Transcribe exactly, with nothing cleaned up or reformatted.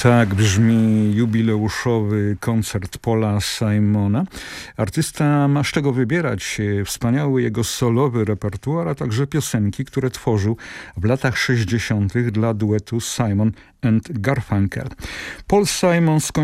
Tak brzmi jubileuszowy koncert Paula Simona. Artysta ma z czego wybierać. Wspaniały jego solowy repertuar, a także piosenki, które tworzył w latach sześćdziesiątych dla duetu Simon and Garfunkel. Paul Simon skończył